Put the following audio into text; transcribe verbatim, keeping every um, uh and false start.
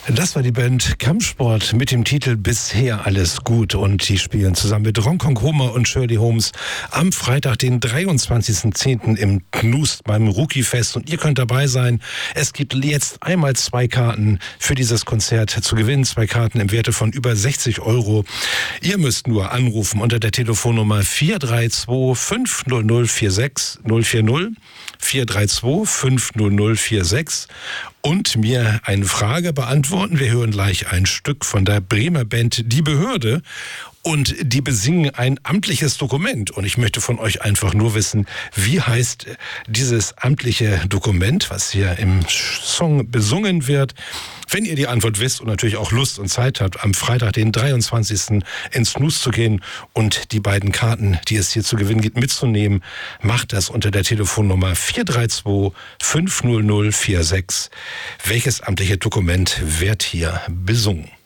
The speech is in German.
Das war die Band Kampfsport mit dem Titel Bisher alles gut, und die spielen zusammen mit Ronkong Homer und Shirley Holmes am Freitag, den dreiundzwanzigsten zehnten im Knust beim Rookie-Fest, und ihr könnt dabei sein. Es gibt jetzt einmal zwei Karten für dieses Konzert zu gewinnen, zwei Karten im Werte von über sechzig Euro. Ihr müsst nur anrufen unter der Telefonnummer vier drei zwei fünf null null vier sechs null vier null, vier drei zwei fünf null null vier sechs und mir eine Frage beantworten. Wir hören gleich ein Stück von der Bremer Band Die Behörde, und die besingen ein amtliches Dokument. Und ich möchte von euch einfach nur wissen, wie heißt dieses amtliche Dokument, was hier im Song besungen wird. Wenn ihr die Antwort wisst und natürlich auch Lust und Zeit habt, am Freitag, den dreiundzwanzigsten ins Snooze zu gehen und die beiden Karten, die es hier zu gewinnen gibt, mitzunehmen, macht das unter der Telefonnummer vier drei zwei fünf null null vier sechs. Welches amtliche Dokument wird hier besungen?